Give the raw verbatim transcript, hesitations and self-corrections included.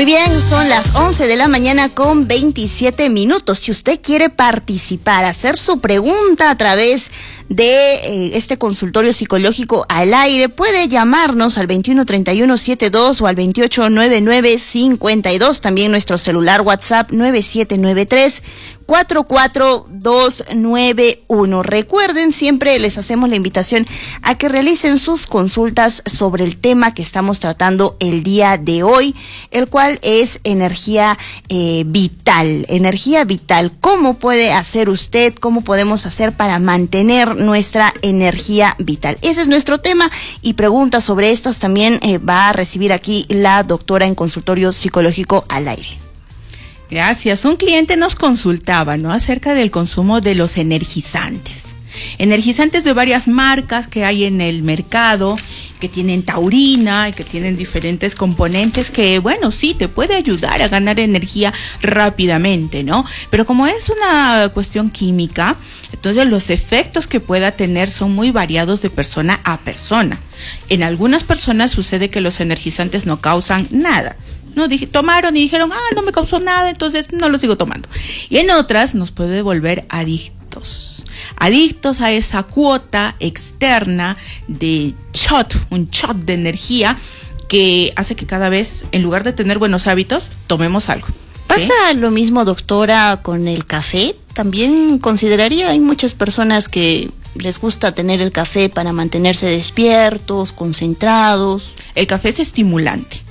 bien, son las once de la mañana con veintisiete minutos. Si usted quiere participar, hacer su pregunta a través de eh, este consultorio psicológico al aire, puede llamarnos al veintiuno treinta y uno setenta y dos o al veintiocho noventa y nueve cincuenta y dos. También nuestro celular WhatsApp nueve siete nueve tres cuatro cuatro dos nueve uno. Recuerden, siempre les hacemos la invitación a que realicen sus consultas sobre el tema que estamos tratando el día de hoy, el cual es energía eh, vital. Energía vital. ¿Cómo puede hacer usted? ¿Cómo podemos hacer para mantener nuestra energía vital? Ese es nuestro tema, y preguntas sobre estas también eh, va a recibir aquí la doctora en consultorio psicológico al aire. Gracias. Un cliente nos consultaba, ¿no?, acerca del consumo de los energizantes. Energizantes de varias marcas que hay en el mercado, que tienen taurina y que tienen diferentes componentes que, bueno, sí, te puede ayudar a ganar energía rápidamente, ¿no? Pero como es una cuestión química, entonces los efectos que pueda tener son muy variados de persona a persona. En algunas personas sucede que los energizantes no causan nada. No, dije, tomaron y dijeron, ah, no me causó nada, entonces no lo sigo tomando. Y en otras nos puede volver adictos. Adictos a esa cuota externa de shot, un shot de energía que hace que cada vez, en lugar de tener buenos hábitos, tomemos algo. ¿Pasa ¿Sí? lo mismo, doctora, con el café? También consideraría, hay muchas personas que les gusta tener el café para mantenerse despiertos, concentrados. El café es estimulante.